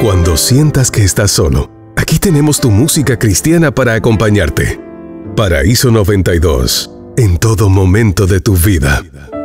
Cuando sientas que estás solo, aquí tenemos tu música cristiana para acompañarte. Paraíso 92, en todo momento de tu vida.